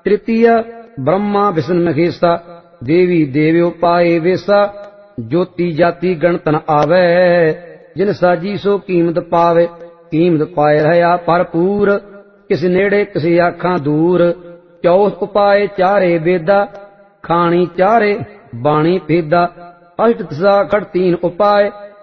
तृतीय ब्रह्मा विष्णु महेशा देवी देव्यो पाए वेसा ज्योति जाति गणत न आवे जिन साजी सो कीमत पावे कीमत पाए रहा भरपूर किस नेड़े किस आखां दूर चौथ उपाय चारे वेदा खाणी चारे बाणी भेदा अष्ट दशा खड़ तीन उपाय